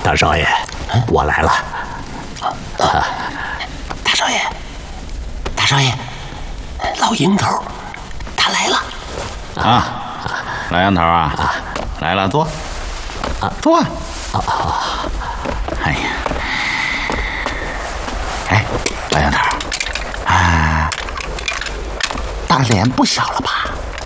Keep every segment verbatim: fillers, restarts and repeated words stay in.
大少爷，我来了。 啊，大少爷，大少爷，老鹰头，他来了。 啊，老杨头啊，啊来了，坐。啊，坐。啊啊！哎呀，哎，老杨头，啊，大脸不小了吧？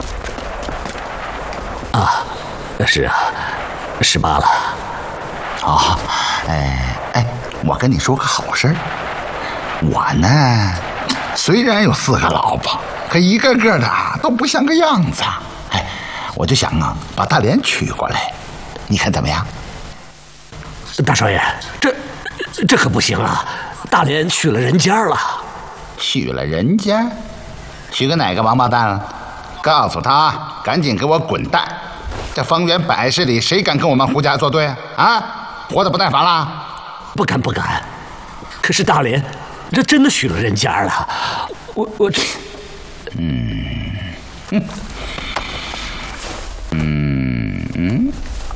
啊，是啊，十八了。 哦，哎哎，我跟你说个好事儿，我呢，虽然有四个老婆，可一个个的都不像个样子。哎，我就想啊，把大脸娶过来，你看怎么样？ 大少爷，这这可不行啊！大脸娶了人家了。 娶了人家？娶个哪个王八蛋了？告诉他，赶紧给我滚蛋！这方圆百十里，谁敢跟我们胡家作对啊？啊，活得不耐烦了？ 不敢不敢。可是大脸，这真的娶了人家了。我我这…… 嗯嗯嗯嗯。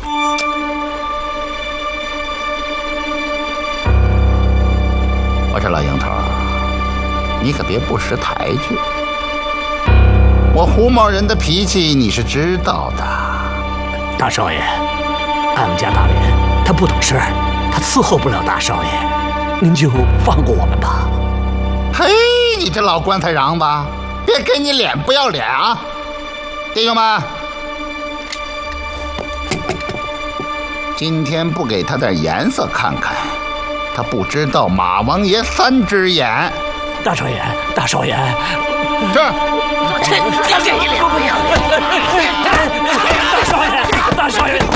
我说老杨头，你可别不识抬举。我胡某人的脾气你是知道的。 大少爷，俺们家大脸他不懂事儿，他伺候不了大少爷，您就放过我们吧。 嘿，你这老棺材瓤子，别给你脸不要脸啊！弟兄们，今天不给他点颜色看看，他不知道马王爷三只眼。 大少爷，大少爷， 是， 这要这一脸不要脸！ 大少爷，大少爷。